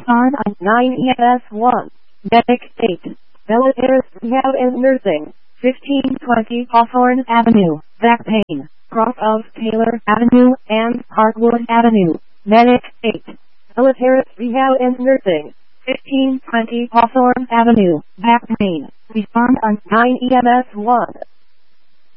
Respond on 9EMS1. Medic 8. Military Rehab and Nursing. 1520 Hawthorne Avenue. Back pain. Cross of Taylor Avenue and Parkwood Avenue. Medic 8. Military Rehab and Nursing. 1520 Hawthorne Avenue. Back pain. Respond on 9EMS1.